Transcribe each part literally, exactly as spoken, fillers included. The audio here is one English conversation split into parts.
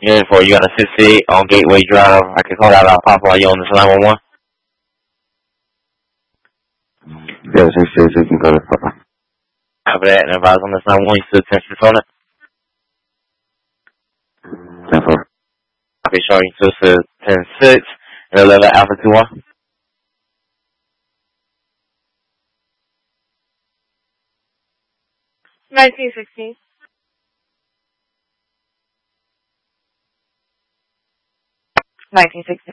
Unit four, you got a sixty-eight on Gateway Drive. I can call that out, Papa, while you on this nine one one. Yeah, sixty-eight, so you can go to Papa. After that, and advise on this nine one one, you still ten six on it? ten four. Okay, sure, you still said ten six, and eleven Alpha two one. nineteen sixteen. nineteen sixteen.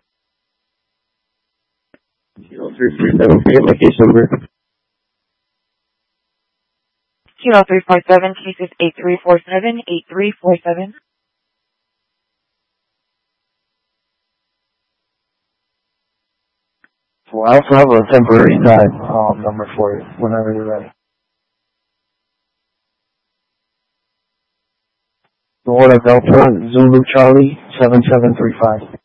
Kilo three three seven, forget my case number. Kilo three four seven, cases eight three four seven, eight three four seven. Well, I also have a temporary side um, number for you whenever you're ready. Florida Delta Zulu Charlie seven seven three five.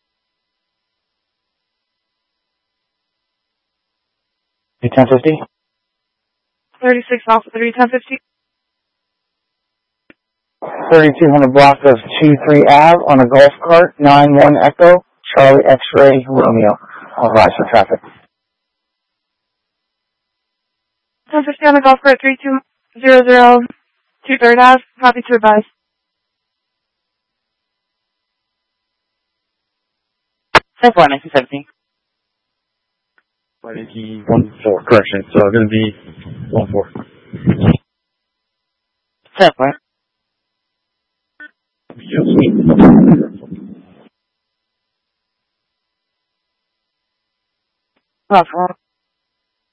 ten fifty? thirty-six Alpha three, ten fifty. thirty-two hundred block of two three Ave on a golf cart, nine one Echo, Charlie X-Ray Romeo. All rise for traffic. ten fifty on the golf cart, three two zero zero, two third Ave. Happy to advise. ten four, nineteen seventeen. one four, correction, so it's going to be one four. ten four. ten four.